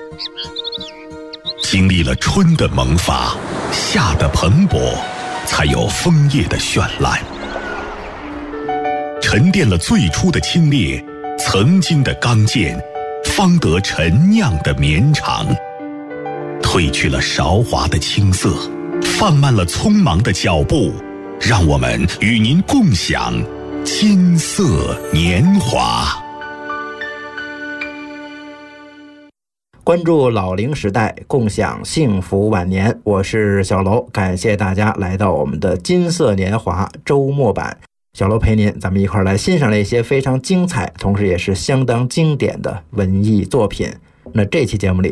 经历了春的萌发，夏的蓬勃，才有枫叶的绚烂。沉淀了最初的清冽，曾经的刚健，方得陈酿的绵长。褪去了韶华的青涩，放慢了匆忙的脚步，让我们与您共享金色年华。 关注老龄时代，共享幸福晚年。我是小楼，感谢大家来到我们的金色年华周末版。小楼陪您，咱们一块来欣赏了一些非常精彩，同时也是相当经典的文艺作品。那这期节目里，